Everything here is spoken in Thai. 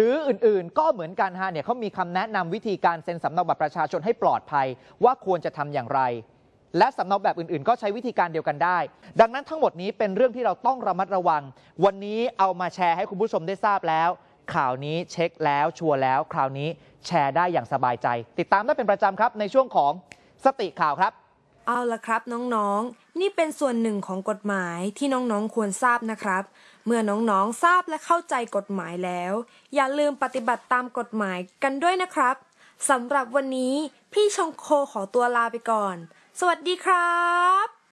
รืออื่นๆก็เหมือนกันฮะเนี่ยเขามีคำแนะนำวิธีการเซ็นสำเนาบัตรประชาชนให้ปลอดภัยว่าควรจะทำอย่างไรและสำเนาแบบอื่นๆก็ใช้วิธีการเดียวกันได้ดังนั้นทั้งหมดนี้เป็นเรื่องที่เราต้องระมัดระวังวันนี้เอามาแชร์ให้คุณผู้ชมได้ทราบแล้วข่าวนี้เช็คแล้วชัวร์แล้วคราวนี้แชร์ได้อย่างสบายใจติดตามได้เป็นประจำครับในช่วงของสติข่าวครับเอาล่ะครับน้องๆนี่เป็นส่วนหนึ่งของกฎหมายที่น้องๆควรทราบนะครับเมื่อน้องๆทราบและเข้าใจกฎหมายแล้วอย่าลืมปฏิบัติตามกฎหมายกันด้วยนะครับสำหรับวันนี้พี่ชงโคขอตัวลาไปก่อนสวัสดีครับ